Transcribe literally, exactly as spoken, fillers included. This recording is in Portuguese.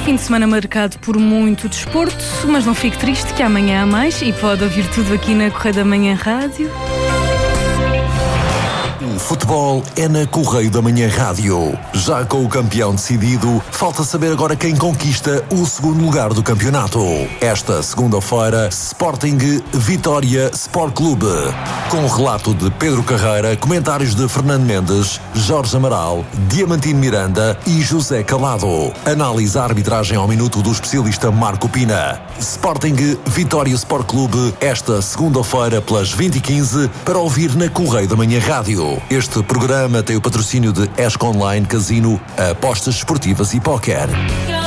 fim de semana marcado por muito desporto, mas não fique triste que amanhã há mais e pode ouvir tudo aqui na Correio da Manhã Rádio. O futebol é na Correio da Manhã Rádio. Já com o campeão decidido, falta saber agora quem conquista o segundo lugar do campeonato. Esta segunda-feira, Sporting Vitória Sport Clube. Com o relato de Pedro Carreira, comentários de Fernando Mendes, Jorge Amaral, Diamantino Miranda e José Calado. Análise à arbitragem ao minuto do especialista Marco Pina. Sporting Vitória Sport Clube, esta segunda-feira pelas vinte e quinze, para ouvir na Correio da Manhã Rádio. Este programa tem o patrocínio de Esc Online Casino, apostas esportivas e póquer.